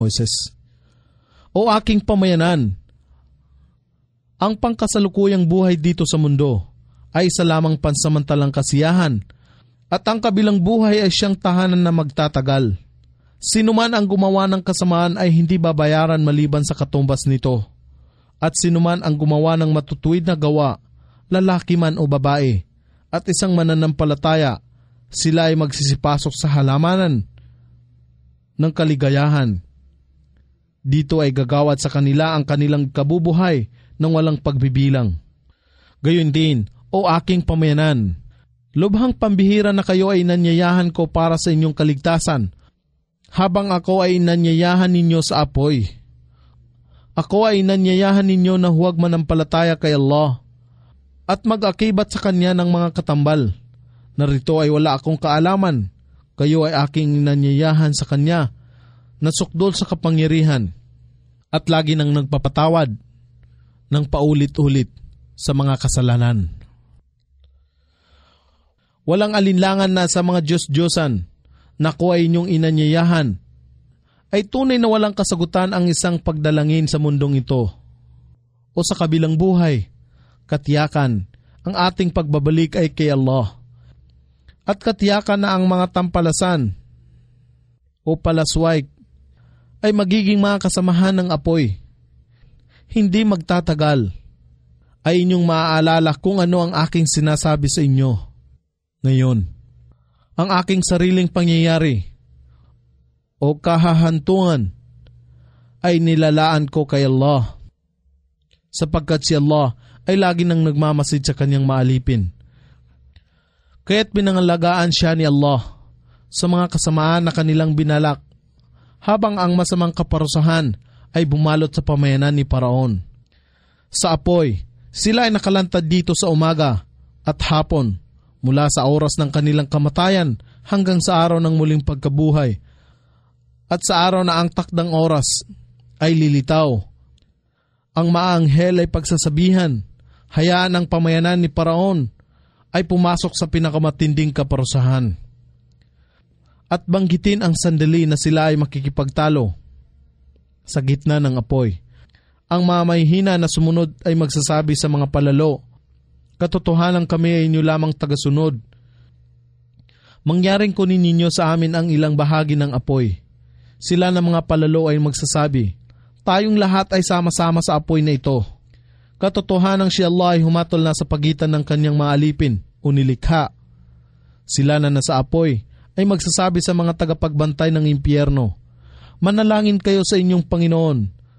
Moises, "O aking pamayanan, ang pangkasalukuyang buhay dito sa mundo ay isa lamang pansamantalang kasiyahan at ang kabilang buhay ay siyang tahanan na magtatagal. Sino man ang gumawa ng kasamaan ay hindi babayaran maliban sa katumbas nito. At sino man ang gumawa ng matutuwid na gawa, lalaki man o babae, at isang mananampalataya, sila ay magsisipasok sa halamanan ng kaligayahan. Dito ay gagawad sa kanila ang kanilang kabubuhay ng walang pagbibilang. Gayon din, o aking pamayanan, lubhang pambihira na kayo ay nanyayahan ko para sa inyong kaligtasan, habang ako ay nanyayahan ninyo sa apoy. Ako ay nanyayahan ninyo na huwag manampalataya kay Allah at mag-akibat sa Kanya ng mga katambal. Narito ay wala akong kaalaman, kayo ay aking nanyayahan sa Kanya na sukdol sa kapangyarihan at lagi nang nagpapatawad ng paulit-ulit sa mga kasalanan. Walang alinlangan na sa mga Diyos-Diyosan na ko ay inyong inanyayahan, ay tunay na walang kasagutan ang isang pagdalangin sa mundong ito o sa kabilang buhay. Katiyakan, ang ating pagbabalik ay kay Allah. At katiyakan na ang mga tampalasan o palasway ay magiging mga kasamahan ng apoy. Hindi magtatagal ay inyong maaalala kung ano ang aking sinasabi sa inyo. Ngayon, ang aking sariling pangyayari o kahahantungan ay nilalaan ko kay Allah, sapagkat si Allah ay lagi nang nagmamasid sa kanyang maalipin. Kaya't pinangalagaan siya ni Allah sa mga kasamaan na kanilang binalak, habang ang masamang kaparusahan ay bumalot sa pamayanan ni Paraon. Sa apoy, sila ay nakalantad dito sa umaga at hapon, mula sa oras ng kanilang kamatayan hanggang sa araw ng muling pagkabuhay. At sa araw na ang takdang oras ay lilitaw, ang maanghel ay pagsasabihan, hayaan ang pamayanan ni Paraon ay pumasok sa pinakamatinding kaparusahan. At banggitin ang sandali na sila ay makikipagtalo sa gitna ng apoy. Ang mamayhina na sumunod ay magsasabi sa mga palalo, katotohanan kami ay inyo lamang tagasunod. Mangyaring kunin ninyo sa amin ang ilang bahagi ng apoy. Sila na mga palalo ay magsasabi, tayong lahat ay sama-sama sa apoy na ito. Katotohanan si Allah ay humatol na sa pagitan ng kanyang mga alipin o nilikha. Sila na nasa apoy ay magsasabi sa mga tagapagbantay ng impyerno, manalangin kayo sa inyong Panginoon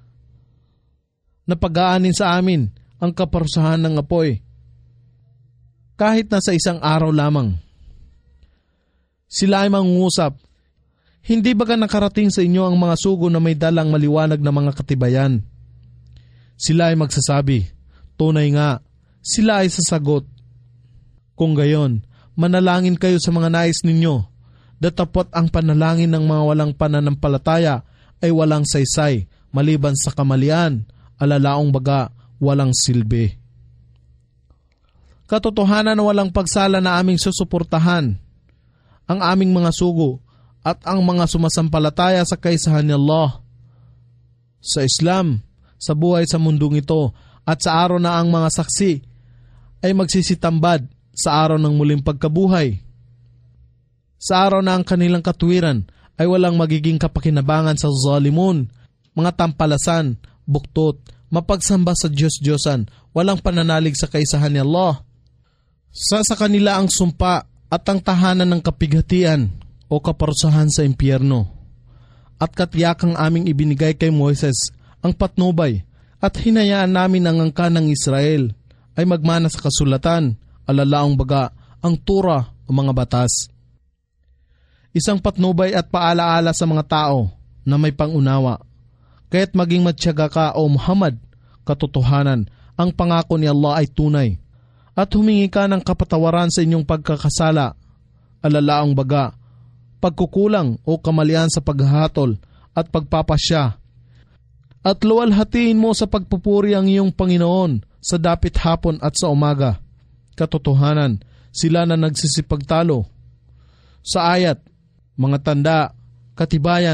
na pag-aanin sa amin ang kaparusahan ng apoy, kahit na sa isang araw lamang. Sila ay mangungusap, hindi baga nakarating sa inyo ang mga sugo na may dalang maliwanag na mga katibayan? Sila ay magsasabi, tunay nga, sila ay sasagot. Kung gayon, manalangin kayo sa mga nais ninyo, datapot ang panalangin ng mga walang pananampalataya ay walang saysay, maliban sa kamalian, alalaong baga, walang silbi. Katotohanan na walang pagsala na aming susuportahan ang aming mga sugo at ang mga sumasampalataya sa kaisahan ni Allah, sa Islam, sa buhay sa mundong ito, at sa araw na ang mga saksi ay magsisitambad sa araw ng muling pagkabuhay. Sa araw na ang kanilang katuwiran ay walang magiging kapakinabangan sa zalimun, mga tampalasan, buktot, mapagsamba sa Diyos-Diyosan, walang pananalig sa kaisahan ni Allah. Sa kanila ang sumpa at ang tahanan ng kapighatian o kaparusahan sa impyerno. At katiyakang aming ibinigay kay Moises ang patnubay at hinayaan namin ang angka ng Israel ay magmana sa kasulatan, alalaong baga, ang Tura o mga batas. Isang patnubay at paalaala sa mga tao na may pangunawa. Kaya't maging matyaga ka o Muhammad, katotohanan, ang pangako ni Allah ay tunay. At humingi ka ng kapatawaran sa inyong pagkakasala, alalaong baga, pagkukulang o kamalian sa paghahatol at pagpapasya. At luwalhatiin mo sa pagpupuri ang iyong Panginoon sa dapit hapon at sa umaga. Katotohanan, sila na nagsisipagtalo. Sa ayat, mga tanda, katibayan,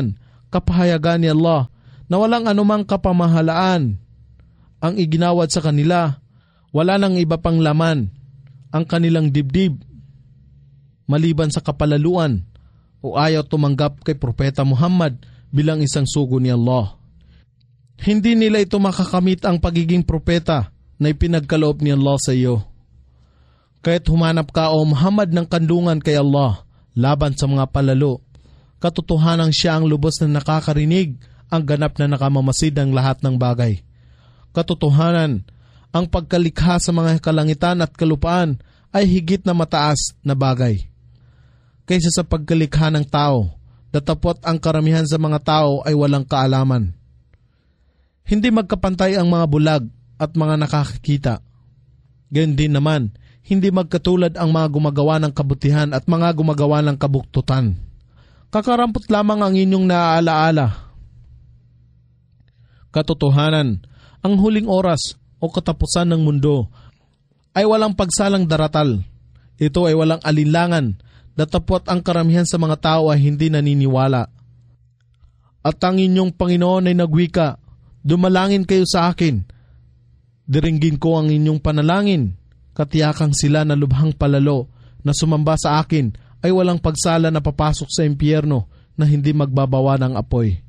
kapahayagan ni Allah na walang anumang kapamahalaan ang iginawad sa kanila, wala nang iba pang laman ang kanilang dibdib maliban sa kapalaluan o ayaw tumanggap kay Propeta Muhammad bilang isang sugo ni Allah. Hindi nila ito makakamit ang pagiging propeta na ipinagkaloob ni Allah sa iyo. Kaya't humanap ka o Muhammad ng kandungan kay Allah laban sa mga palalo. Katotohanan siya ang lubos na nakakarinig, ang ganap na nakamamasid ng lahat ng bagay. Katotohanan, ang pagkalikha sa mga kalangitan at kalupaan ay higit na mataas na bagay kaysa sa pagkalikha ng tao, datapot ang karamihan sa mga tao ay walang kaalaman. Hindi magkapantay ang mga bulag at mga nakakakita. Gayon din naman, hindi magkatulad ang mga gumagawa ng kabutihan at mga gumagawa ng kabuktutan. Kakarampot lamang ang inyong naaalaala. Katotohanan, ang huling oras o katapusan ng mundo ay walang pagsalang daratal. Ito ay walang alinlangan, datapot ang karamihan sa mga tao ay hindi naniniwala. At ang inyong Panginoon ay nagwika, dumalangin kayo sa akin. Diringgin ko ang inyong panalangin. Katiyakang sila na lubhang palalo na sumamba sa akin ay walang pagsala na papasok sa impyerno na hindi magbabawa ng apoy.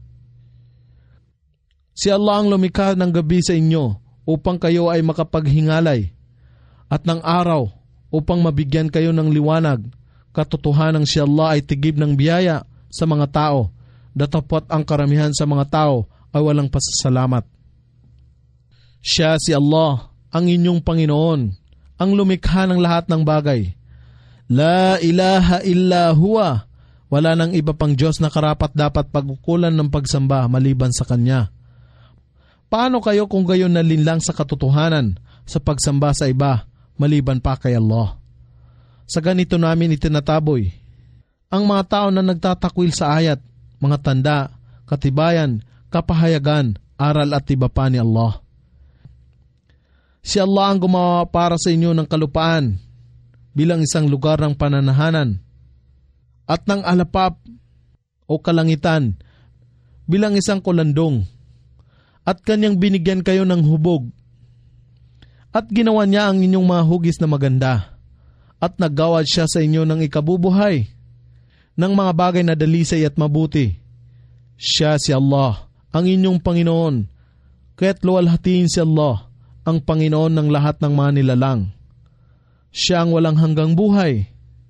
Si Allah ang lumikha ng gabi sa inyo upang kayo ay makapaghingalay at ng araw upang mabigyan kayo ng liwanag. Katotohanan si Allah ay tigib ng biyaya sa mga tao, datapot ang karamihan sa mga tao ay walang pasasalamat. Siya si Allah, ang inyong Panginoon, ang lumikha ng lahat ng bagay. La ilaha illa huwa. Wala nang iba pang Diyos na karapat dapat pagkukulan ng pagsamba maliban sa Kanya. Paano kayo kung gayon nalinlang sa katotohanan sa pagsamba sa iba maliban pa kay Allah? Sa ganito namin itinataboy ang mga tao na nagtatakwil sa ayat, mga tanda, katibayan, kapahayagan, aral at iba pa ni Allah. Si Allah ang gumawa para sa inyo ng kalupaan bilang isang lugar ng pananahanan at ng alapap o kalangitan bilang isang kulandong at Kanyang binigyan kayo ng hubog at ginawa Niya ang inyong mga hugis na maganda at naggawad Siya sa inyo ng ikabubuhay ng mga bagay na dalisay at mabuti. Siya si Allah, ang inyong Panginoon, kaya't luwalhatiin si Allah, ang Panginoon ng lahat ng mga nilalang. Siya ang walang hanggang buhay.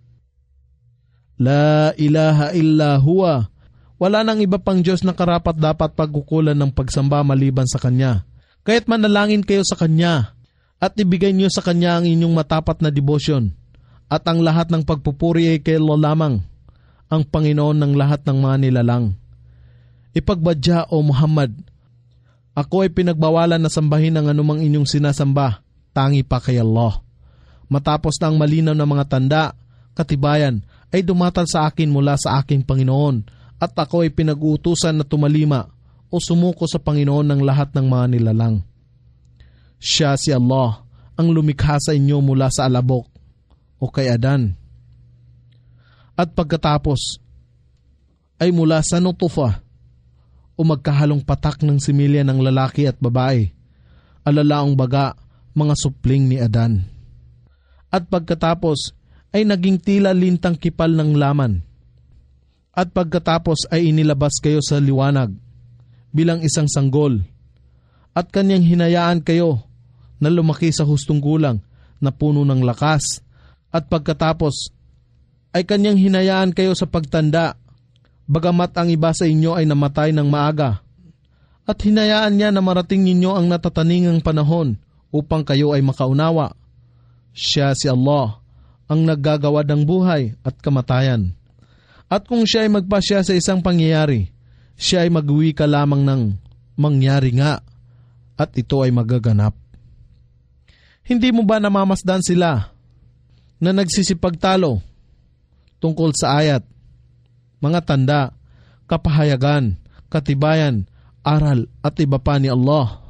La ilaha illa huwa. Wala nang iba pang Diyos na karapat dapat pagkukulan ng pagsamba maliban sa Kanya. Kaya't manalangin kayo sa Kanya at ibigay niyo sa Kanya ang inyong matapat na debosyon at ang lahat ng pagpupuri ay kay Allah lamang, ang Panginoon ng lahat ng mga nilalang. Ipagbadya o Muhammad, ako ay pinagbawalan na sambahin ang anumang inyong sinasamba, tangi pa kay Allah. Matapos na ang malinaw na mga tanda, katibayan, ay dumatal sa akin mula sa aking Panginoon at ako ay pinag-uutusan na tumalima o sumuko sa Panginoon ng lahat ng mga nilalang. Siya si Allah, ang lumikha sa inyo mula sa alabok o kay Adan. At pagkatapos ay mula sa nutufa o magkahalong patak ng similya ng lalaki at babae, alalaong baga, mga supling ni Adan. At pagkatapos ay naging tila lintang kipal ng laman. At pagkatapos ay inilabas kayo sa liwanag bilang isang sanggol. At Kanyang hinayaan kayo na lumaki sa hustong gulang na puno ng lakas. At pagkatapos ay Kanyang hinayaan kayo sa pagtanda, bagamat ang iba sa inyo ay namatay ng maaga. At hinayaan Niya na marating ninyo ang natataningang panahon upang kayo ay makaunawa. Siya si Allah, ang naggagawa ng buhay at kamatayan. At kung Siya ay magpasya sa isang pangyayari, Siya ay magwi ka lamang ng mangyari nga at ito ay magaganap. Hindi mo ba namamasdan sila na nagsisipagtalo tungkol sa ayat, mga tanda, kapahayagan, katibayan, aral at iba pa ni Allah?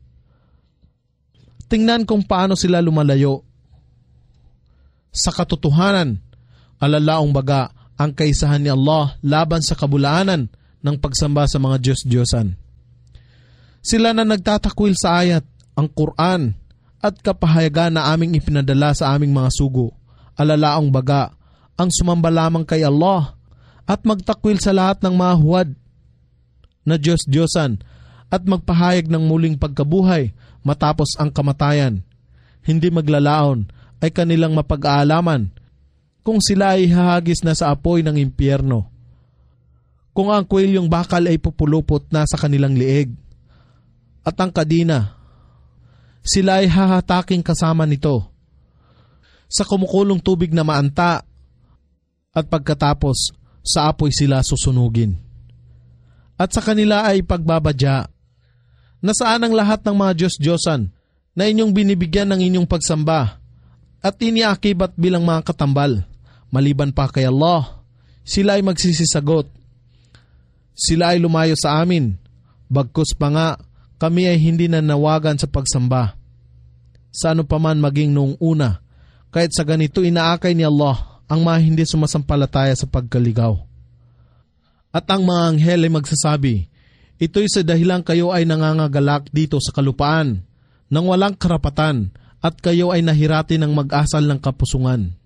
Tingnan kung paano sila lumalayo. Sa katotohanan, alalaong baga ang kaisahan ni Allah laban sa kabulaanan ng pagsamba sa mga Diyos-Diyosan. Sila na nagtatakwil sa ayat, ang Quran, at kapahayagan na aming ipinadala sa aming mga sugo, alalaong baga, ang sumamba lamang kay Allah, at magtakwil sa lahat ng mga huwad na Diyos-Diyosan, at magpahayag ng muling pagkabuhay matapos ang kamatayan. Hindi maglalaon ay kanilang mapag-aalaman kung sila ay hahagis na sa apoy ng impyerno. Kung ang kwelyong bakal ay pupulupot na sa kanilang liig at ang kadina, sila ay hahataking kasama nito sa kumukulong tubig na maanta at pagkatapos sa apoy sila susunugin. At sa kanila ay pagbabadya. Nasaan ang lahat ng mga Diyos-Diyosan na inyong binibigyan ng inyong pagsamba at iniakibat bilang mga katambal, maliban pa kay Allah? Sila ay magsisisagot. Sila ay lumayo sa amin, bagkus pa nga kami ay hindi nanawagan sa pagsamba. Sa ano paman maging noong una, kahit sa ganito inaakay ni Allah ang mga hindi sumasampalataya sa pagkaligaw. At ang mga anghel ay magsasabi, ito'y sa dahilang kayo ay nangangagalak dito sa kalupaan nang walang karapatan at kayo ay nahirati ng mag-asal ng kapusungan.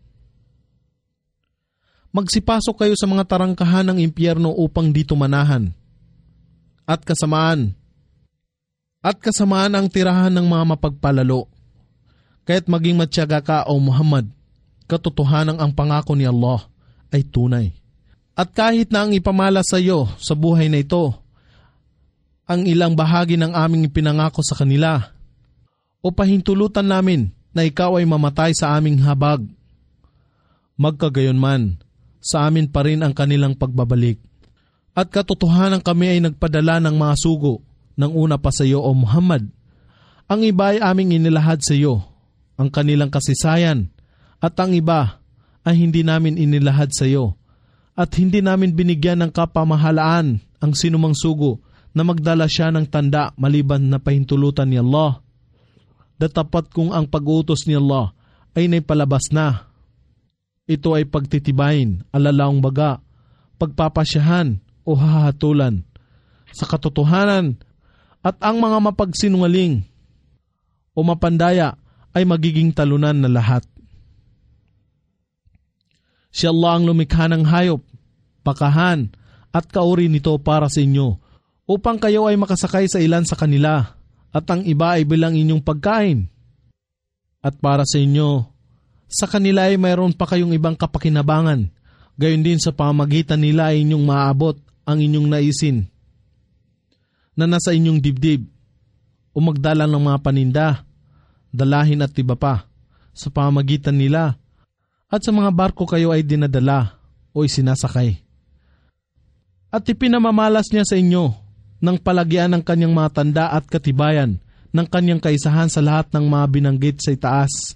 Magsipasok kayo sa mga tarangkahan ng impyerno upang dito manahan. At kasamaan ang tirahan ng mga mapagpalalo. Kaya't maging matyaga ka o Muhammad, katotohanan ang pangako ni Allah ay tunay. At kahit na ang ipamala sa iyo sa buhay na ito, ang ilang bahagi ng aming ipinangako sa kanila, o pahintulutan namin na ikaw ay mamatay sa aming habag, magkagayon man, sa amin pa rin ang kanilang pagbabalik. At katotohanan kami ay nagpadala ng mga sugo ng una pa sa iyo o Muhammad. Ang iba ay aming inilahad sa iyo, ang kanilang kasisayan, at ang iba ay hindi namin inilahad sa iyo, at hindi namin binigyan ng kapamahalaan ang sinumang sugo na magdala siya ng tanda maliban na pahintulutan ni Allah. Datapat kung ang pag-utos ni Allah ay naipalabas na. Ito ay pagtitibayin, alalaong baga, pagpapasyahan o hahatulan sa katotohanan, at ang mga mapagsinungaling o mapandaya ay magiging talunan na lahat. Si Allah ang lumikha ng hayop, pakahan at kauri nito para sa inyo, upang kayo ay makasakay sa ilan sa kanila, at ang iba ay bilang inyong pagkain. At para sa inyo, sa kanila ay mayroon pa kayong ibang kapakinabangan, gayon din sa pamamagitan nila ay inyong maaabot ang inyong naisin na nasa inyong dibdib, o magdala ng mga paninda, dalahin at iba pa, sa pamamagitan nila, at sa mga barko kayo ay dinadala o isinasakay. At ipinamamalas niya sa inyo ng palagyan ng kanyang mga tanda at katibayan ng kanyang kaisahan sa lahat ng mga binanggit sa itaas.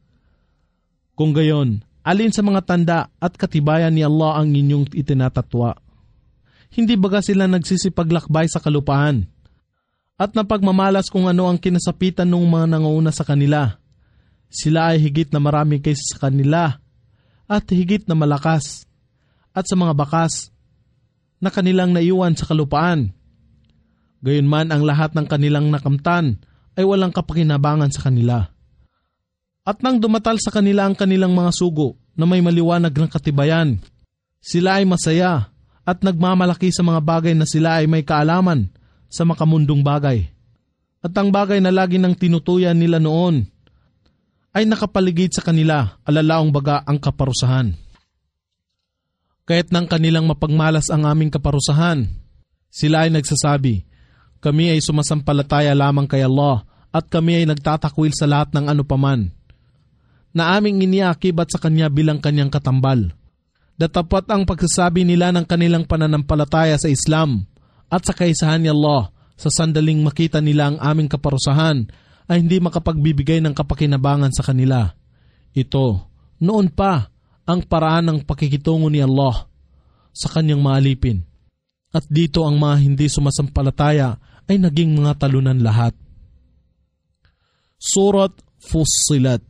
Kung gayon, alin sa mga tanda at katibayan ni Allah ang inyong itinatatwa? Hindi baga sila nagsisipaglakbay sa kalupaan at napagmamalas kung ano ang kinasapitan ng mga nanguuna sa kanila? Sila ay higit na marami kaysa sa kanila at higit na malakas, at sa mga bakas na kanilang naiwan sa kalupaan. Gayunman ang lahat ng kanilang nakamtan ay walang kapakinabangan sa kanila. At nang dumatal sa kanila ang kanilang mga sugo na may maliwanag ng katibayan, sila ay masaya at nagmamalaki sa mga bagay na sila ay may kaalaman sa makamundong bagay. At ang bagay na lagi nang tinutuyan nila noon ay nakapaligid sa kanila, alalaong baga ang kaparusahan. Kaya't nang kanilang mapagmalas ang aming kaparusahan, sila ay nagsasabi, kami ay sumasampalataya lamang kay Allah at kami ay nagtatakwil sa lahat ng anupaman na aming iniakibat sa Kanya bilang Kanyang katambal. Datapat ang pagsasabi nila ng kanilang pananampalataya sa Islam at sa kaisahan ni Allah sa sandaling makita nila ang aming kaparusahan ay hindi makapagbibigay ng kapakinabangan sa kanila. Ito, noon pa, ang paraan ng pakikitungo ni Allah sa Kanyang maalipin. At dito ang mga hindi sumasampalataya ay naging mga talunan lahat. Surat Fussilat.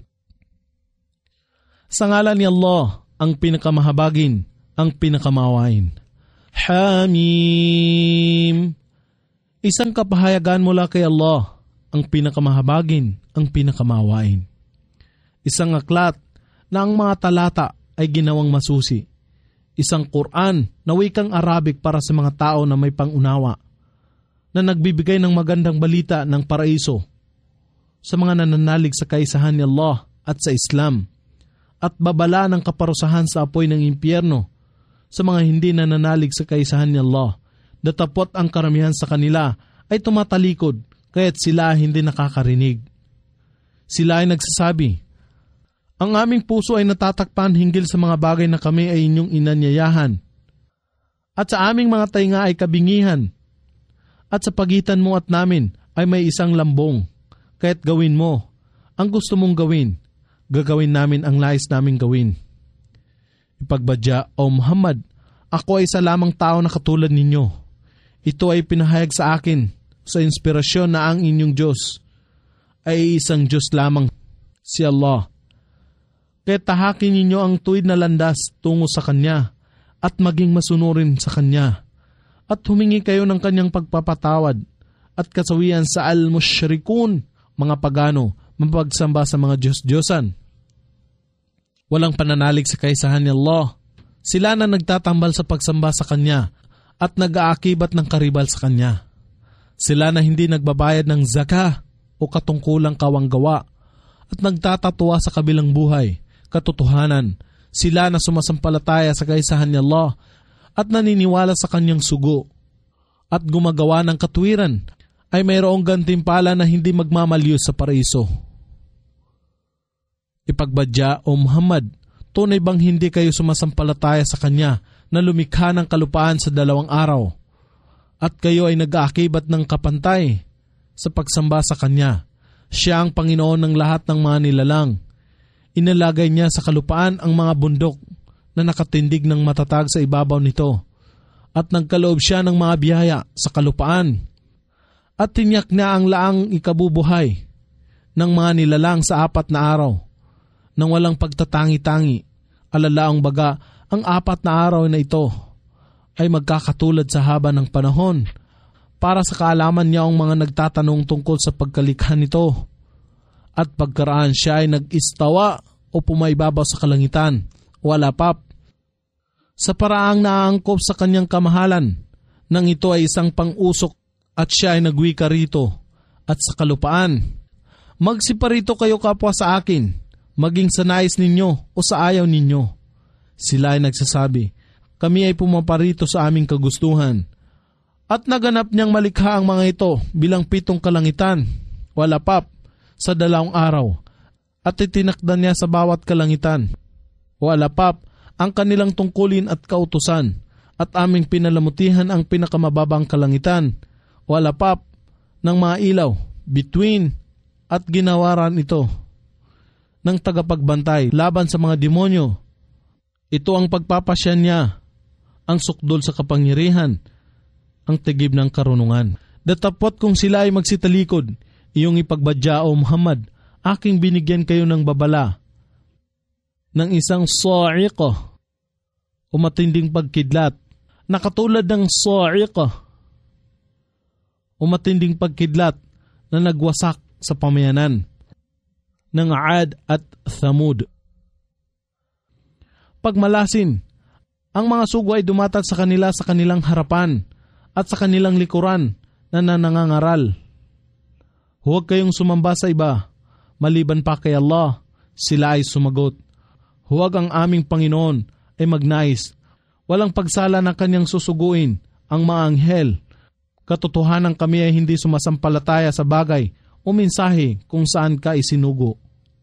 Sa ngalan ni Allah, ang pinakamahabagin, ang pinakamawain. Hamim. Isang kapahayagan mula kay Allah, ang pinakamahabagin, ang pinakamaawain. Isang aklat na ang mga talata ay ginawang masusi. Isang Quran na wikang Arabic para sa mga tao na may pangunawa, na nagbibigay ng magandang balita ng paraiso sa mga nananalig sa kaisahan ni Allah at sa Islam, at babala ng kaparusahan sa apoy ng impyerno sa mga hindi nananalig sa kaisahan ni Allah. Datapot ang karamihan sa kanila ay tumatalikod, kaya't sila hindi nakakarinig. Sila ay nagsasabi, ang aming puso ay natatakpan hinggil sa mga bagay na kami ay inyong inanyayahan, at sa aming mga tainga ay kabingihan, at sa pagitan mo at namin ay may isang lambong, kaya't gawin mo ang gusto mong gawin, gagawin namin ang nais naming gawin. Ipagbadya, O Muhammad, ako ay isa lamang tao na katulad ninyo. Ito ay pinahayag sa akin sa inspirasyon na ang inyong Diyos ay isang Diyos lamang, si Allah. Kaya tahakin ninyo ang tuwid na landas tungo sa Kanya at maging masunurin sa Kanya. At humingi kayo ng Kanyang pagpapatawad at kasawian sa al-mushrikun, mga pagano, mapagsamba sa mga Diyos-Diyosan. Walang pananalig sa kaisahan ni Allah. Sila na nagtatambal sa pagsamba sa Kanya at nag-aakibat ng karibal sa Kanya. Sila na hindi nagbabayad ng zakah o katungkulang kawanggawa at nagtatatuwa sa kabilang buhay, katotohanan. Sila na sumasampalataya sa kaisahan ni Allah at naniniwala sa Kanyang sugo at gumagawa ng katwiran ay mayroong gantimpala na hindi magmamaliw sa paraiso. Ipagbadya, O Muhammad, tunay bang hindi kayo sumasampalataya sa Kanya na lumikha ng kalupaan sa 2 araw at kayo ay nag-aakibat ng kapantay sa pagsamba sa Kanya? Siya ang Panginoon ng lahat ng mga nilalang. Inalagay niya sa kalupaan ang mga bundok na nakatindig ng matatag sa ibabaw nito at nagkaloob siya ng mga biyaya sa kalupaan at tinyak niya ang laang ikabubuhay ng mga nilalang sa 4 na araw nang walang pagtatangi-tangi. Alalaang baga, ang 4 na araw na ito ay magkakatulad sa haba ng panahon. Para sa kaalaman niya ang mga nagtatanong tungkol sa pagkalikha nito. At pagkaraan siya ay nag-istawa o pumaibabaw sa kalangitan o alapap, sa paraang naaangkop sa Kanyang kamahalan, nang ito ay isang pang-usok at siya ay nagwika rito at sa kalupaan. Magsiparito kayo kapwa sa akin, maging sa nais ninyo o sa ayaw ninyo. Sila ay nagsasabi, kami ay pumaparito sa aming kagustuhan. At naganap niyang malikha ang mga ito bilang 7 kalangitan, walapap, sa 2 araw. At itinakda niya sa bawat kalangitan, walapap, ang kanilang tungkulin at kautusan. At aming pinalamutihan ang pinakamababang kalangitan, walapap, ng mga ilaw, between, at ginawaran ito ng tagapagbantay laban sa mga demonyo. Ito ang pagpapasya niya, ang sukdol sa kapangyarihan, ang tigib ng karunungan. Datapot kung sila ay magsitalikod, iyong ipagbadya, O Muhammad, aking binigyan kayo ng babala, ng isang sa'iqah, o matinding pagkidlat, na katulad ng sa'iqah, o matinding pagkidlat na nagwasak sa pamayanan ng Aad at Thamud. Pagmalasin, ang mga sugo ay dumatag sa kanila sa kanilang harapan at sa kanilang likuran na nanangangaral. Huwag kayong sumamba sa iba, maliban pa kay Allah. Sila ay sumagot, huwag ang aming Panginoon ay magnais. Walang pagsala na Kanyang susuguin ang mga anghel. Katotohanan kami ay hindi sumasampalataya sa bagay o mensahe kung saan ka isinugo.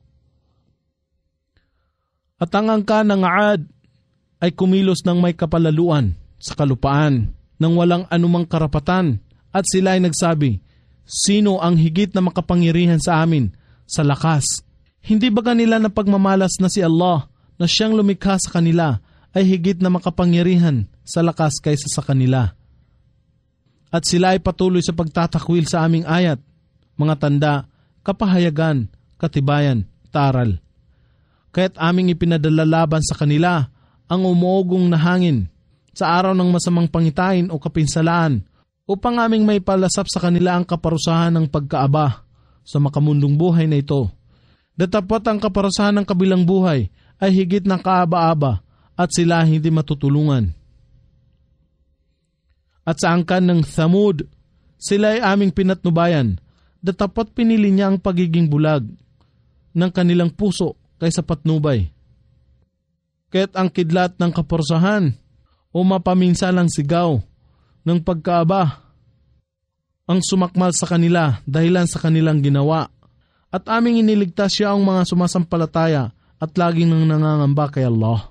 At ang angka ng Aad ay kumilos ng may kapalaluan sa kalupaan nang walang anumang karapatan, at sila ay nagsabi, sino ang higit na makapangyarihan sa amin sa lakas? Hindi ba kanila na pagmamalas na si Allah na siyang lumikha sa kanila ay higit na makapangyarihan sa lakas kaysa sa kanila? At sila ay patuloy sa pagtatakwil sa aming ayat, mga tanda, kapahayagan, katibayan, taral. Kaya't aming ipinadala laban sa kanila ang umuugong na hangin sa araw ng masamang pangitain o kapinsalaan upang aming may palasap sa kanila ang kaparusahan ng pagkaaba sa makamundong buhay na ito. Datapot ang kaparusahan ng kabilang buhay ay higit ng kaaba-aba at sila hindi matutulungan. At sa angkan ng Thamud, sila ay aming pinatnubayan, datapot pinili niya ang pagiging bulag ng kanilang puso kaysa patnubay. Kaya't ang kidlat ng kaparusahan o mapaminsalang sigaw ng pagkaaba ang sumakmal sa kanila dahilan sa kanilang ginawa. At aming iniligtas siya ang mga sumasampalataya at laging nang nangangamba kay Allah.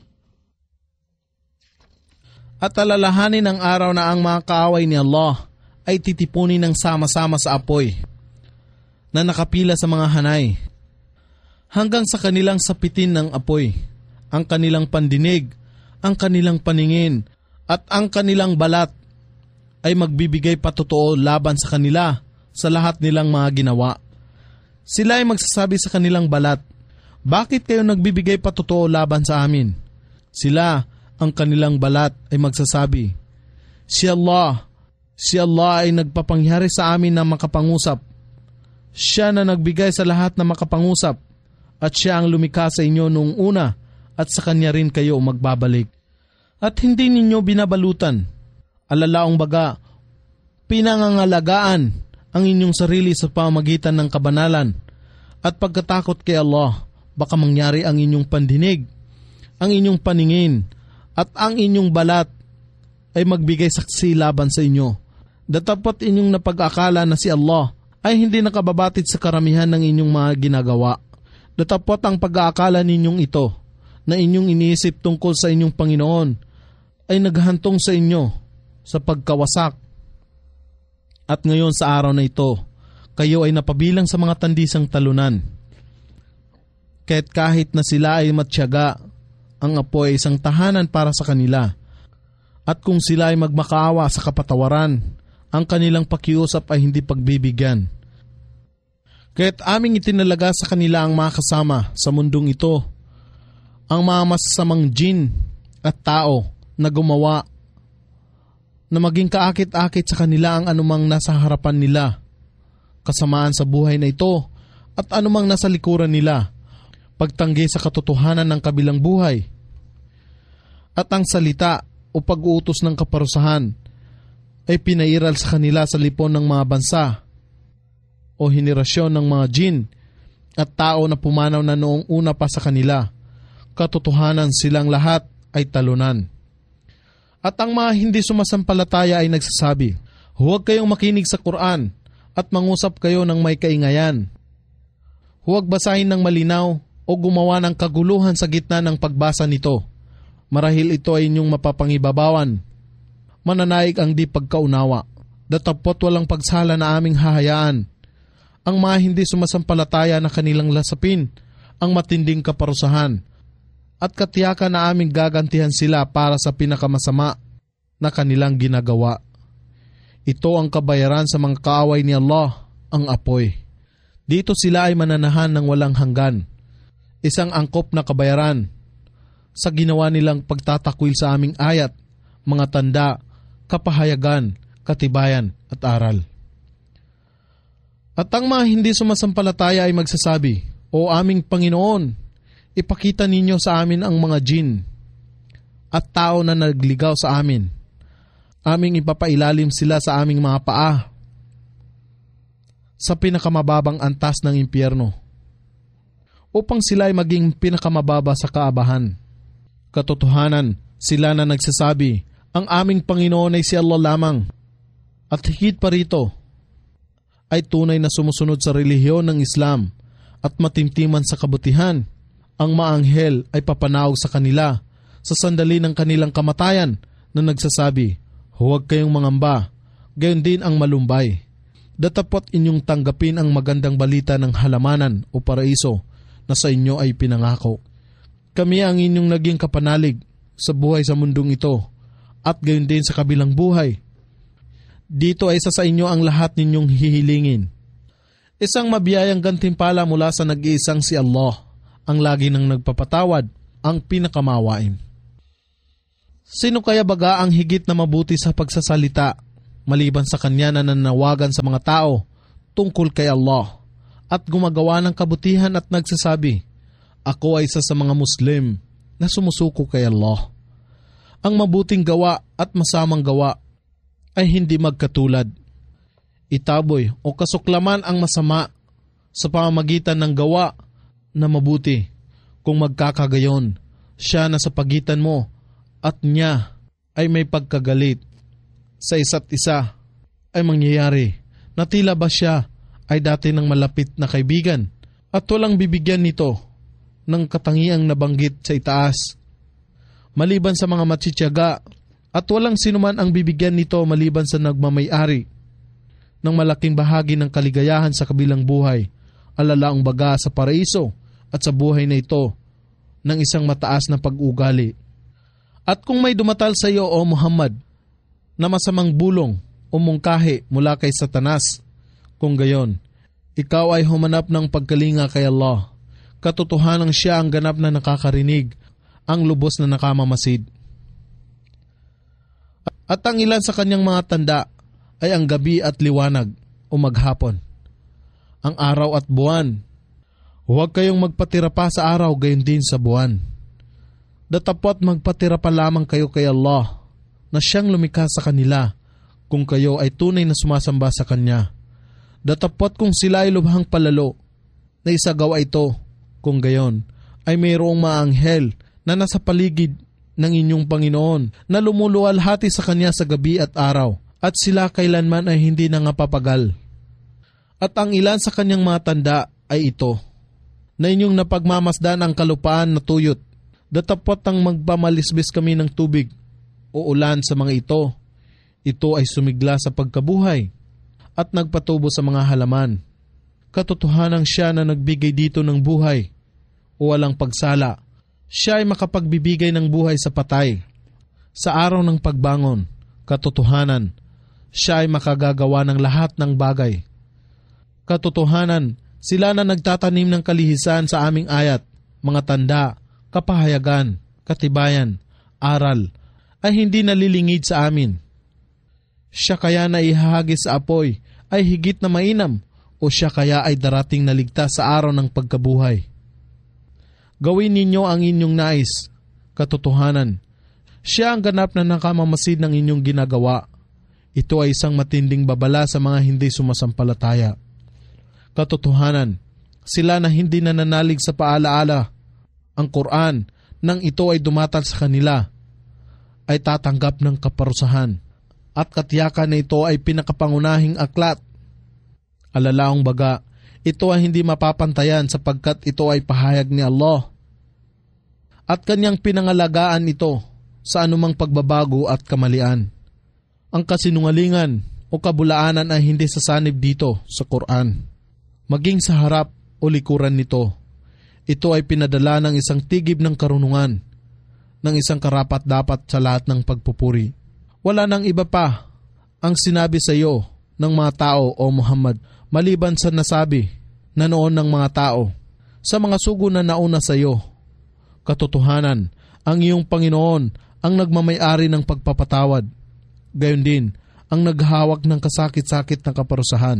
At alalahanin ang araw na ang mga kaaway ni Allah ay titipunin ng sama-sama sa apoy na nakapila sa mga hanay hanggang sa kanilang sapitin ng apoy, ang kanilang pandinig, ang kanilang paningin at ang kanilang balat ay magbibigay patotoo laban sa kanila sa lahat nilang mga ginawa. Sila ay magsasabi sa kanilang balat, "Bakit kayo nagbibigay patotoo laban sa amin?" Sila, ang kanilang balat ay magsasabi, Si Allah ay nagpapangyari sa amin na makapangusap. Siya na nagbigay sa lahat na makapangusap at siya ang lumikha sa inyo noong una at sa kanya rin kayo magbabalik. At hindi ninyo binabalutan. Alalaong baga, pinangangalagaan ang inyong sarili sa pamamagitan ng kabanalan at pagkatakot kay Allah, baka mangyari ang inyong pandinig, ang inyong paningin, at ang inyong balat ay magbigay saksi laban sa inyo. Datapot inyong napag-akala na si Allah ay hindi nakababatid sa karamihan ng inyong mga ginagawa. Datapot ang pag-aakala ninyong ito na inyong iniisip tungkol sa inyong Panginoon ay naghantong sa inyo sa pagkawasak. At ngayon sa araw na ito, kayo ay napabilang sa mga tandisang talunan. Kaya't kahit na sila ay matyaga, ang apoy ay isang tahanan para sa kanila. At kung sila ay magmakaawa sa kapatawaran, ang kanilang pakiusap ay hindi pagbibigyan. Kaya't aming itinalaga sa kanila ang mga kasama sa mundong ito, ang mga masasamang jin at tao na gumawa na maging kaakit-akit sa kanila ang anumang nasa harapan nila, kasamaan sa buhay na ito at anumang nasa likuran nila, pagtanggi sa katotohanan ng kabilang buhay. At ang salita o pag-uutos ng kaparusahan ay pinairal sa kanila sa lipon ng mga bansa o henerasyon ng mga jin at tao na pumanaw na noong una pa sa kanila. Katotohanan silang lahat ay talunan. At ang mga hindi sumasampalataya ay nagsasabi, "Huwag kayong makinig sa Quran at mangusap kayo ng may kaingayan. Huwag basahin ng malinaw o gumawa ng kaguluhan sa gitna ng pagbasa nito. Marahil ito ay inyong mapapangibabawan. Mananaig ang di pagkaunawa. Datapot walang pagsala na aming hahayaan ang mga hindi sumasampalataya na kanilang lasapin ang matinding kaparusahan at katiyakan na aming gagantihan sila para sa pinakamasama na kanilang ginagawa. Ito ang kabayaran sa mga kaaway ni Allah, ang apoy. Dito sila ay mananahan ng walang hanggan. Isang angkop na kabayaran sa ginawa nilang pagtatakwil sa aming ayat, mga tanda, kapahayagan, katibayan at aral. At ang mga hindi sumasampalataya ay magsasabi, "O aming Panginoon, ipakita ninyo sa amin ang mga jin at tao na nagligaw sa amin. Aming ipapailalim sila sa aming mga paa sa pinakamababang antas ng impyerno upang sila ay maging pinakamababa sa kaabahan." Katotohanan, sila na nagsasabi, "Ang aming Panginoon ay si Allah lamang." At higit pa rito, ay tunay na sumusunod sa relihiyon ng Islam at matimtiman sa kabutihan. Ang maanghel ay papanawag sa kanila sa sandali ng kanilang kamatayan na nagsasabi, "Huwag kayong mangamba, gayon din ang malumbay. Datapot inyong tanggapin ang magandang balita ng halamanan o paraiso na sa inyo ay pinangako. Kami ang inyong naging kapanalig sa buhay sa mundong ito at gayon din sa kabilang buhay. Dito ay sa inyo ang lahat ninyong hihilingin." Isang mabiyayang gantimpala mula sa nag-iisang si Allah, ang lagi nang nagpapatawad, ang pinakamawain. Sino kaya baga ang higit na mabuti sa pagsasalita maliban sa kanya na nanawagan sa mga tao tungkol kay Allah at gumagawa ng kabutihan at nagsasabi, "Ako ay isa sa mga Muslim na sumusuko kay Allah." Ang mabuting gawa at masamang gawa ay hindi magkatulad. Itaboy o kasuklaman ang masama sa pamamagitan ng gawa na mabuti. Kung magkakagayon, siya na sa pagitan mo at niya ay may pagkagalit sa isa't isa ay mangyayari na tila ba siya ay dati ng malapit na kaibigan at walang bibigyan nito ng katangiang nabanggit sa itaas. Maliban sa mga matsityaga at walang sinuman ang bibigyan nito maliban sa nagmamay-ari ng malaking bahagi ng kaligayahan sa kabilang buhay, alalaang baga sa paraiso at sa buhay na ito ng isang mataas na pag-ugali. At kung may dumatal sa iyo, O Muhammad, na masamang bulong o mungkahi mula kay Satanas, kung gayon, ikaw ay humanap ng pagkalinga kay Allah. Katotohanan siya ang ganap na nakakarinig, ang lubos na nakamamasid. At ang ilan sa kanyang mga tanda ay ang gabi at liwanag o maghapon, ang araw at buwan. Huwag kayong magpatira pa sa araw, gayon din sa buwan. Datapot magpatira pa lamang kayo kay Allah na siyang lumikha sa kanila kung kayo ay tunay na sumasamba sa Kanya. Datapot kung sila ay lubhang palalo na isagawa ito, kung gayon ay mayroong mga anghel na nasa paligid ng inyong Panginoon na lumuluwalhati sa Kanya sa gabi at araw, at sila kailanman ay hindi nangapapagal. At ang ilan sa Kanyang mga tanda ay ito, na inyong napagmamasdan ang kalupaan na tuyot. Datapot ang magpamalisbis kami ng tubig o ulan sa mga ito. Ito ay sumigla sa pagkabuhay at nagpatubo sa mga halaman. Katotohanan siya na nagbigay dito ng buhay o walang pagsala. Siya ay makapagbibigay ng buhay sa patay. Sa araw ng pagbangon, katotohanan, siya ay makagagawa ng lahat ng bagay. Katotohanan, sila na nagtatanim ng kalihisan sa aming ayat, mga tanda, kapahayagan, katibayan, aral, ay hindi nalilingid sa amin. Siya kaya na ihahagis sa apoy ay higit na mainam, o siya kaya ay darating na ligtas sa araw ng pagkabuhay. Gawin ninyo ang inyong nais, katotohanan. Siya ang ganap na nakamamasid ng inyong ginagawa. Ito ay isang matinding babala sa mga hindi sumasampalataya. Katotohanan, sila na hindi nananalig sa paalaala, ang Quran, nang ito ay dumatal sa kanila, ay tatanggap ng kaparusahan, at katiyakan na ito ay pinakapangunahing aklat. Alalaong baga, ito ay hindi mapapantayan sapagkat ito ay pahayag ni Allah, at Kanyang pinangalagaan ito sa anumang pagbabago at kamalian. Ang kasinungalingan o kabulaanan ay hindi sasanib dito sa Quran, maging sa harap o likuran nito. Ito ay pinadala ng isang tigib ng karunungan, ng isang karapat-dapat sa lahat ng pagpupuri. Wala nang iba pa ang sinabi sa iyo ng mga tao, O Muhammad, maliban sa nasabi na noon ng mga tao sa mga sugo na nauna sa iyo. Katotohanan, ang iyong Panginoon ang nagmamay-ari ng pagpapatawad, gayon din ang naghawak ng kasakit-sakit na kaparusahan.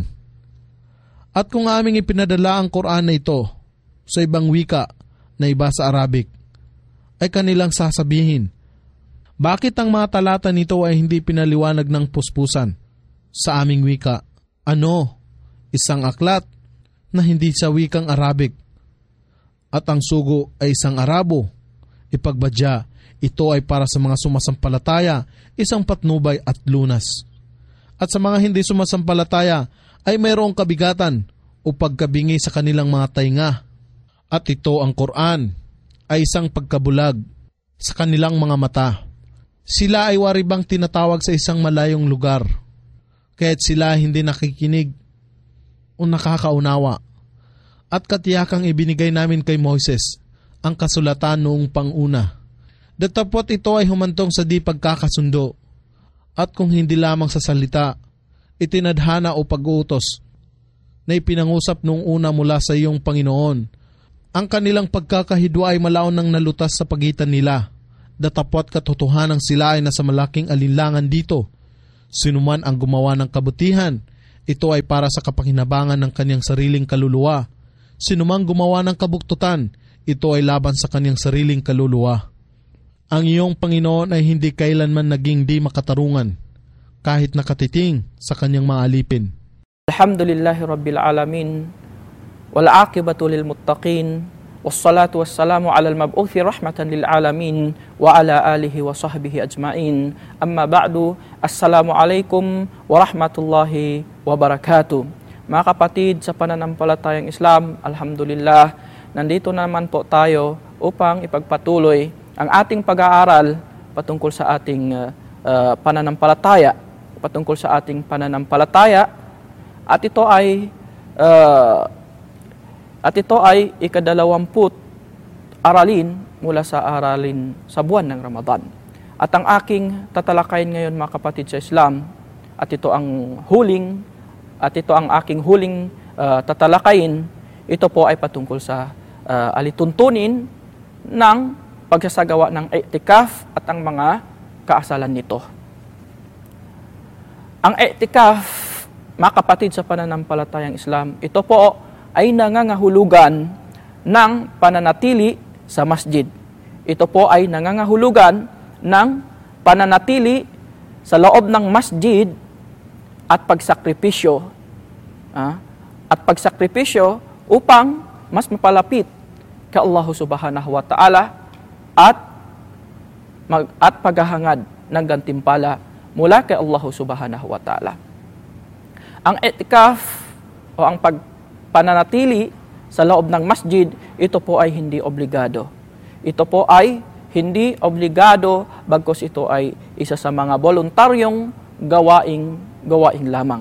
At kung aming ipinadala ang Quran na ito sa ibang wika na iba sa Arabic, ay kanilang sasabihin, bakit ang mga talata nito ay hindi pinaliwanag ng puspusan sa aming wika? Ano? Isang aklat na hindi sa wikang Arabic, at ang sugo ay isang Arabo. Ipagbadya, ito ay para sa mga sumasampalataya, isang patnubay at lunas. At sa mga hindi sumasampalataya ay mayroong kabigatan o pagkabingi sa kanilang mga tainga. At ito, ang Quran, ay isang pagkabulag sa kanilang mga mata. Sila ay waribang tinatawag sa isang malayong lugar, kaya't sila hindi nakikinig o nakakaunawa. At katiyakang ibinigay namin kay Moises ang kasulatan noong panguna. Datapot ito ay humantong sa di pagkakasundo, at kung hindi lamang sa salita, itinadhana o pag-uutos na ipinangusap noong una mula sa iyong Panginoon. Ang kanilang pagkakahidwa ay malaon ng nalutas sa pagitan nila Datapwat katotohanan sila ay nasa malaking alinlangan dito. Sinuman ang gumawa ng kabutihan, ito ay para sa kapakinabangan ng kanyang sariling kaluluwa. Sinumang gumawa ng kabuktutan, ito ay laban sa kanyang sariling kaluluwa. Ang iyong Panginoon ay hindi kailanman naging di makatarungan, kahit nakatiting sa kanyang mga alipin. Alhamdulillahi Rabbil Alamin, wal aqibatu lil muttaqin, wassalatu wassalamu ala al-mab'uthi rahmatan lil alamin, wa ala alihi wa sahbihi ajmain. Amma ba'du, assalamu alaikum wa rahmatullahi wa barakatuh. Mga kapatid sa pananampalatayang Islam, alhamdulillah, nandito naman po tayo upang ipagpatuloy ang ating pag-aaral patungkol sa ating pananampalataya, at ito ay ikadalawamput aralin mula sa aralin sa buwan ng Ramadan. At ang aking tatalakayin ngayon, mga kapatid sa Islam, at ito ang aking huling tatalakayin, ito po ay patungkol sa alituntunin ng pagsasagawa ng i'tikaf at ang mga kaasalan nito. Ang i'tikaf, mga kapatid sa pananampalatayang Islam, ito po ay nangangahulugan ng pananatili sa masjid. Ito po ay nangangahulugan ng pananatili sa loob ng masjid at pagsakripisyo. At pagsakripisyo upang mas mapalapit kay Allah subhanahu wa ta'ala at paghahangad ng gantimpala mula kay Allah subhanahu wa ta'ala. Ang i'tikaf o ang pananatili sa loob ng masjid, ito po ay hindi obligado. Ito po ay hindi obligado, bagkus ito ay isa sa mga voluntaryong gawaing lamang.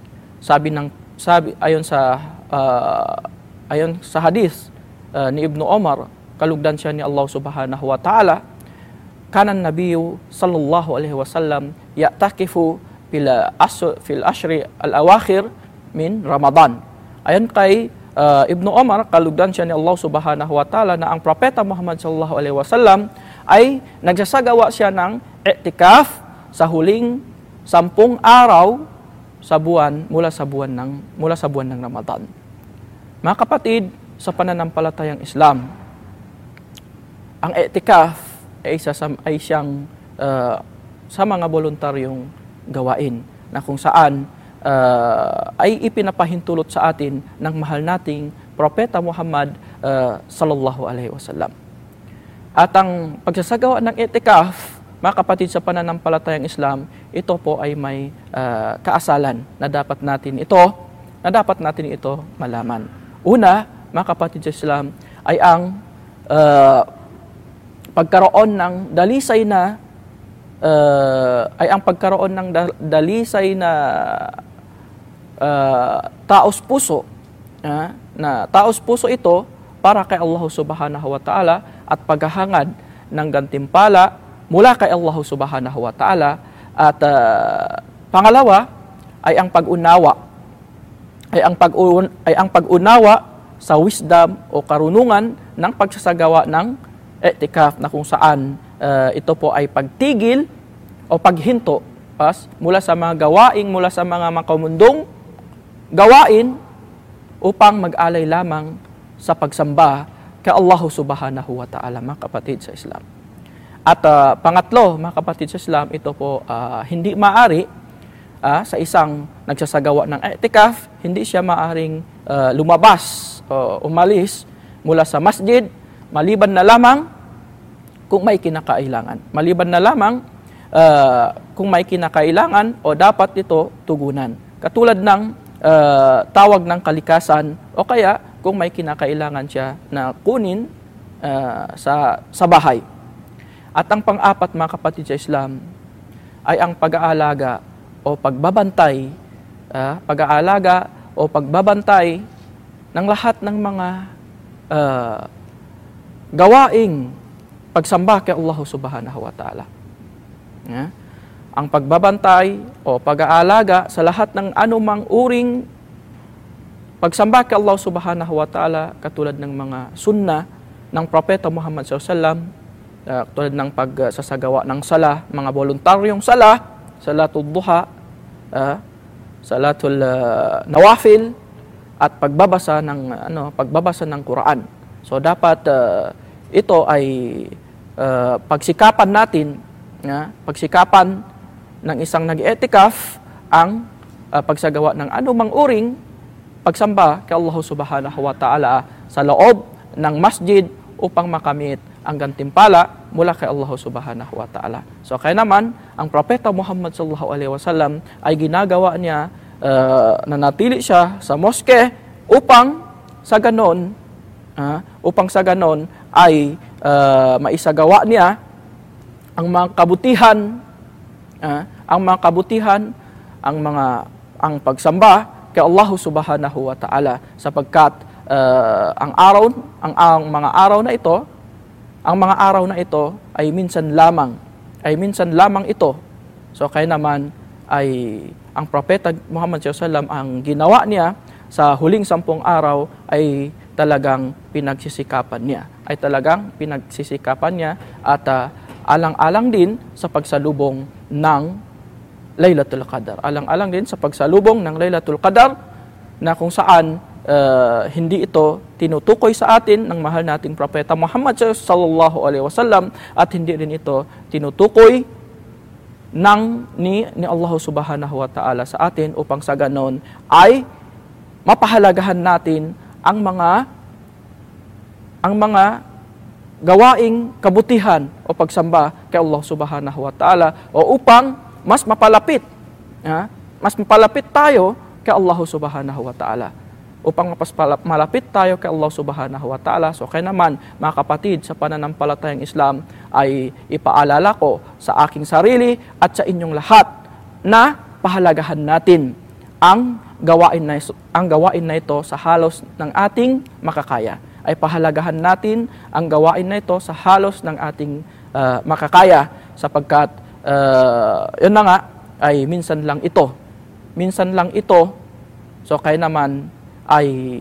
Ayon sa hadith ni Ibn Umar, kalugdan siya ni Allah subhanahu wa ta'ala, kanan Nabiyu sallallahu alaihi wasallam ya'takifu fil ashri al-awakhir min Ramadan. Ayon kay Ibn Umar, kalugdan siya ni Allah subhanahu wa ta'ala, na ang Propeta Muhammad sallallahu alaihi wasallam ay nagsasagawa siya ng i'tikaf sa huling 10 araw sa buwan mula sa buwan ng Ramadan. Mga kapatid sa pananampalatayang Islam, ang i'tikaf ay siyang sa mga voluntaryong gawain na kung saan ay ipinapahintulot sa atin ng mahal nating Propeta Muhammad sallallahu alaihi wasallam. At ang pagsasagawa ng i'tikaf, mga kapatid sa pananampalatayang Islam, ito po ay may kaasalan na dapat natin ito malaman. Una, mga kapatid sa Islam, ay ang pagkaroon ng dalisay na taos puso, na taos puso ito para kay Allah subhanahu wa ta'ala at paghahangad ng gantimpala mula kay Allah subhanahu wa ta'ala. At pangalawa ay ang pag-unawa sa wisdom o karunungan ng pagsasagawa ng i'tikaf, na kung saan ito po ay pagtigil o paghinto mula sa mga makamundong gawain upang mag-alay lamang sa pagsamba kay Allah subhanahu wa ta'ala, mga kapatid sa Islam. At pangatlo, mga kapatid sa Islam, ito po hindi maari sa isang nagsasagawa ng i'tikaf, hindi siya maaring lumabas o umalis mula sa masjid maliban na lamang kung may kinakailangan. Kung may kinakailangan o dapat ito tugunan. Katulad ng tawag ng kalikasan, o kaya kung may kinakailangan siya na kunin sa bahay. At ang pang-apat, mga kapatid sa Islam, ay ang pag-aalaga o pagbabantay ng lahat ng mga gawaing pagsamba kay Allah subhanahu wa ta'ala. Ang pagbabantay o pag-aalaga sa lahat ng anumang uring pagsamba kay Allah subhanahu wa ta'ala, katulad ng mga sunnah ng Propeta Muhammad sallallahu alaihi wasallam, tulad ng pagsasagawa ng sala, mga voluntaryong sala, salatul duha, salatul nawafil, at pagbabasa ng Quran. So dapat ito ay pagsikapan natin, pagsikapan ng isang nag-i'tikaf ang pagsagawa ng anumang uring pagsamba kay Allah Subhanahu wa Ta'ala sa loob ng masjid upang makamit ang gantimpala mula kay Allah Subhanahu wa Ta'ala. So kaya naman ang propeta Muhammad sallallahu alaihi wasallam ay ginagawa niya, nanatili siya sa moske upang sa ganon ay maisagawa niya ang mga kabutihan, ang pagsamba kay Allah Subhanahu wa Ta'ala, sapagkat ang mga araw na ito ay minsan lamang ito. So kaya naman ay ang propeta Muhammad sallallahu alaihi wasallam, ang ginawa niya sa huling 10 araw ay talagang pinagsisikapan niya at alang-alang din sa pagsalubong ng Laylatul Qadar. Alang-alang din sa pagsalubong ng Laylatul Qadar, na kung saan hindi ito tinutukoy sa atin ng mahal nating propeta Muhammad sallallahu alaihi wasallam, at hindi rin ito tinutukoy ni Allah Subhanahu wa Ta'ala sa atin, upang sa ganon ay mapahalagahan natin ang mga gawaing kabutihan o pagsamba kay Allah Subhanahu wa Ta'ala, o upang mas mapalapit tayo kay Allah Subhanahu wa Ta'ala. Upang malapit tayo kay Allah Subhanahu wa Ta'ala. So kaya naman, mga kapatid, sa pananampalatayang Islam ay ipaalala ko sa aking sarili at sa inyong lahat na pahalagahan natin ang gawain na ito sa halos ng ating makakaya. Ay pahalagahan natin ang gawain na ito sa halos ng ating makakaya, sapagkat yun na nga ay minsan lang ito. So kaya naman ay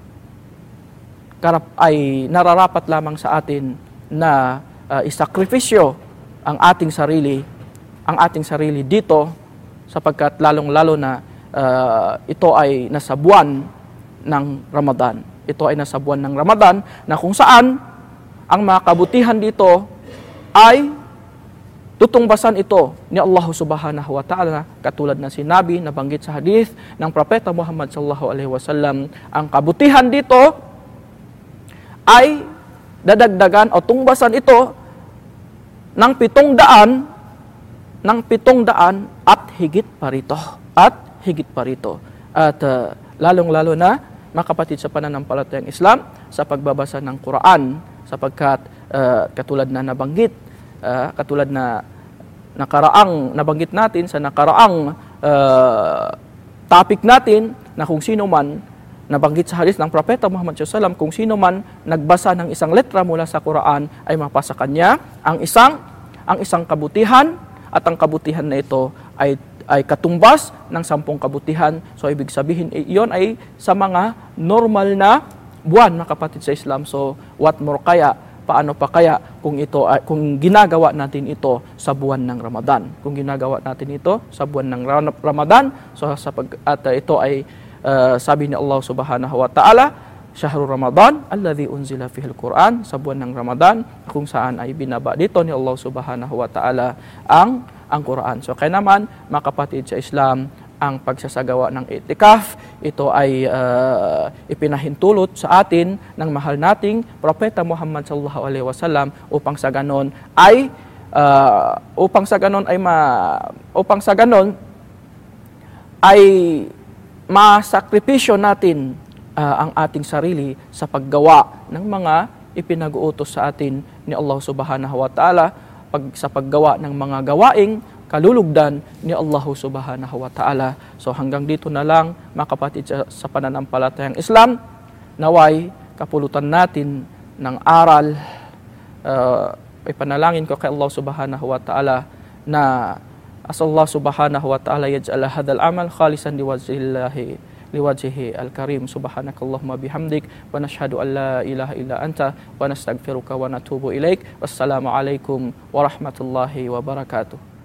nararapat lamang sa atin na isakripisyo ang ating sarili dito, sapagkat lalong-lalo na ito ay nasa buwan ng Ramadan. Na kung saan ang mga kabutihan dito ay tutungbasan ito ni Allah Subhanahu wa Ta'ala, katulad na sinabi, nabanggit sa hadith ng propeta Muhammad sallallahu alaihi wasallam. Ang kabutihan dito ay dadagdagan o tungbasan ito ng 700 at higit pa rito. At lalong-lalo na, mga kapatid, sa pananampalatayang Islam, sa pagbabasa ng Quran, sapagkat katulad na nabanggit natin sa nakaraang topic natin, na kung sino man, nabanggit sa hadith ng propeta Muhammad sallallahu alaihi wasallam, kung sino man nagbasa ng isang letra mula sa Quran ay mapasa kanya ang isang kabutihan, at ang kabutihan na ito ay katumbas ng 10 kabutihan. So ibig sabihin, iyon ay sa mga normal na buwan, mga kapatid sa Islam. So what more kaya? Paano pa kaya kung ginagawa natin ito sa buwan ng Ramadan? So ito ay sabi ni Allah Subhanahu wa Ta'ala, Syahrul Ramadan alladhi unzila fihil Quran, sa buwan ng Ramadan kung saan ay binaba dito ni Allah Subhanahu wa Ta'ala ang Quran. So kaya naman, mga kapatid sa Islam, ang pagsasagawa ng i'tikaf, ito ay ipinahintulot sa atin ng mahal nating propeta Muhammad sallallahu alaihi wasallam, upang sa ganon ay masakripisyo natin ang ating sarili sa paggawa ng mga ipinag-uutos sa atin ni Allah Subhanahu wa Ta'ala, sa paggawa ng mga gawaing kalulugdan ni Allah Subhanahu wa Ta'ala. So hanggang dito na lang, mga kapatid sa pananampalatayang Islam, naway kapulutan natin ng aral. Ipanalangin ko kay Allah Subhanahu wa Ta'ala na asallahu Subhanahu wa Ta'ala yaj'al hadal amal khalisan liwajhillahi liwajhihi al-karim. Subhanakallahumma bihamdik wa nashhadu an la ilaha illa anta wa nastaghfiruka wa natubu ilaik. Wassalamu alaikum warahmatullahi wabarakatuh.